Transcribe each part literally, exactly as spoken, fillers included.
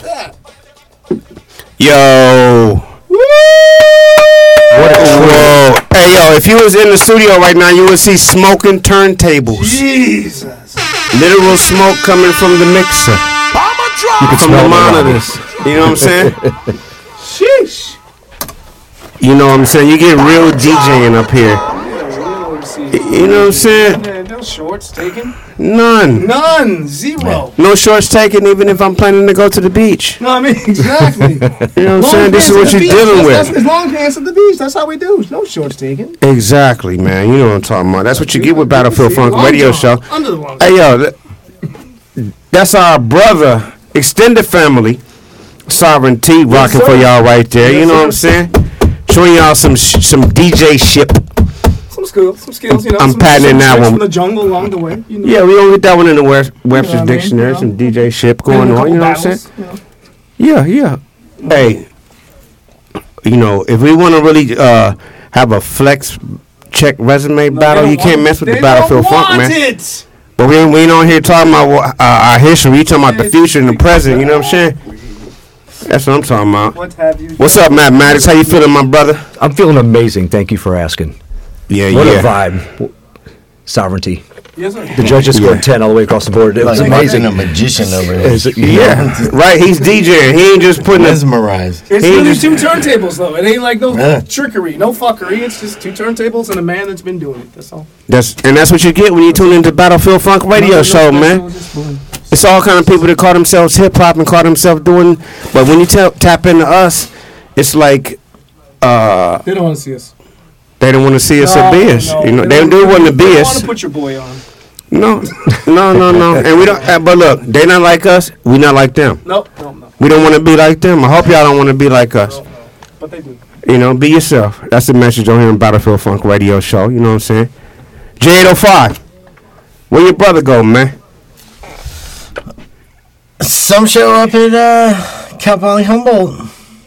that? Yo. Woo! What a whoa. Hey, yo, if you was in the studio right now, you would see smoking turntables. Jesus. Literal smoke coming from the mixer. You can from the monitors. You know what I'm saying? Sheesh. You know what I'm saying? You get real DJing up here. You know what I'm saying? No shorts taken? None. None. Zero. No shorts taken even if I'm planning to go to the beach. No, I mean, exactly. You know what I'm saying? This is what you're dealing with. That's long pants at the beach. That's how we do. No shorts taken. Exactly, man. You know what I'm talking about. That's what you get with Battlefield Funk Radio Show. Under the long. Hey, yo. That's our brother, extended family, Sovereignty, rocking for y'all right there. You know what I'm saying? Showing y'all some some D J ship. Some skills, some skills, you know. I'm some, patting that one. From the jungle along the way. You know. Yeah, we don't get that one in the West, Webster's you know Dictionary. I mean? You know? Some D J ship going on. You know what I'm saying? You know? Yeah, yeah. Hey, you know, if we want to really uh, have a flex check resume no, battle, you can't mess with the Battlefield Funk, man. It. But we ain't, we ain't on here talking about uh, our history. We talking about the future and the present. You know what I'm saying? That's what I'm talking about. What have you What's up, Matt Maddox? How you feeling, my brother? I'm feeling amazing. Thank you for asking. Yeah, what yeah. What a vibe. Sovereignty. Yes, sir. The judges scored yeah. ten all the way across the board. It was like amazing. A magician over there. Yeah, right. He's DJing. He ain't just putting mesmerized. It's really two turntables though. It ain't like no yeah. trickery, no fuckery. It's just two turntables and a man that's been doing it. That's all. That's and that's what you get when you tune into Battlefield Funk Radio no, no, Show, no, man. No, it's all kind of people that call themselves hip hop and call themselves doing. But when you t- tap into us, it's like uh, they don't want to see us. They don't want to see us no, at B S. No, you know, they, they do want to B S. They want to put your boy on. No, no, no, no. And we don't. Uh, but look, they not like us. We not like them. No, no, no. We don't want to be like them. I hope y'all don't want to be like us. No, no. But they do. You know, be yourself. That's the message on here on Battlefield Funk Radio Show. You know what I'm saying? J eight oh five. Where your brother go, man? Some show up at uh, Cal Poly Humboldt.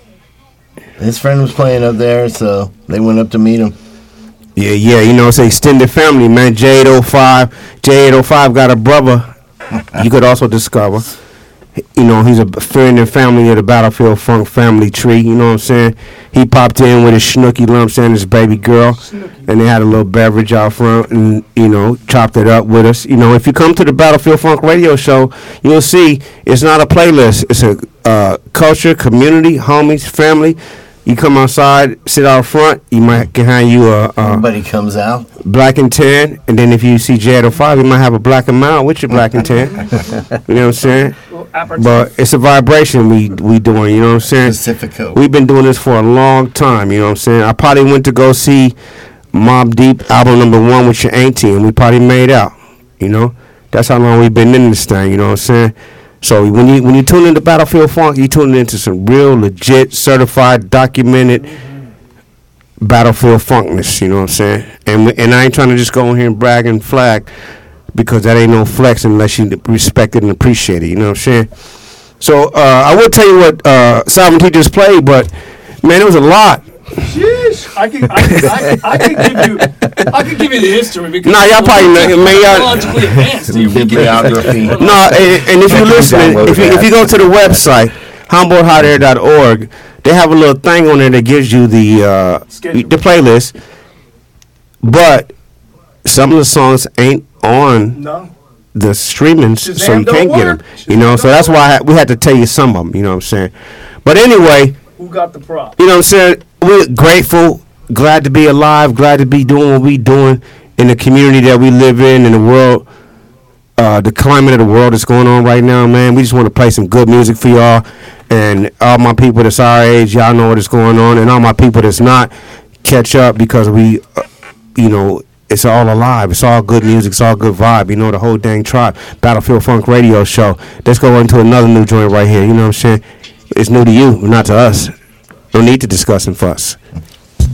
His friend was playing up there, so they went up to meet him. Yeah, yeah, you know, it's an extended family, man. J eight oh five. J eight oh five got a brother you could also discover. You know, he's a friend and family of the Battlefield Funk family tree. You know what I'm saying? He popped in with his Snooki Lumps and his baby girl, Snooki. And they had a little beverage out front and, you know, chopped it up with us. You know, if you come to the Battlefield Funk Radio Show, you'll see it's not a playlist. It's a uh, culture, community, homies, family. You come outside, sit out front, you might can have you a, a everybody comes out black and tan, and then if you see J eight oh five, you might have a black and mild with your black and tan. You know what I'm saying? But it's a vibration we we doing. You know what I'm saying? Pacifico. We've been doing this for a long time. You know what I'm saying? I probably went to go see Mobb Deep album number one with your auntie, and we probably made out. You know, that's how long we've been in this thing. You know what I'm saying? So when you when you tune into Battlefield Funk, you tune into some real, legit, certified, documented mm-hmm. Battlefield Funkness. You know what I'm saying? And we, and I ain't trying to just go in here and brag and flag, because that ain't no flex unless you respect it and appreciate it. You know what I'm saying? So uh, I will tell you what uh, Sovereignty just played, but man, it was a lot. Sheesh. I can, I can, I can, I can give you, I can give you the history because nah, y'all probably know, man, y'all technologically advanced. Bibliography. No, and, and if you're listening, if you if you go to the website humboldt hot air dot org, they have a little thing on there that gives you the uh, the playlist. But some of the songs ain't on no. the streaming, Shazam so you can't get them. Shazam you know, so that's why I ha- we had to tell you some of them. You know what I'm saying? But anyway. Who got the prop? You know what I'm saying? We're grateful, glad to be alive, glad to be doing what we doing in the community that we live in, in the world, uh, the climate of the world that's going on right now, man. We just want to play some good music for y'all. And all my people that's our age, y'all know what is going on. And all my people that's not, catch up, because we, uh, you know, it's all alive. It's all good music. It's all good vibe. You know, the whole dang tribe. Battlefield Funk Radio Show. Let's go into another new joint right here. You know what I'm saying? It's new to you, not to us. No need to discuss and fuss.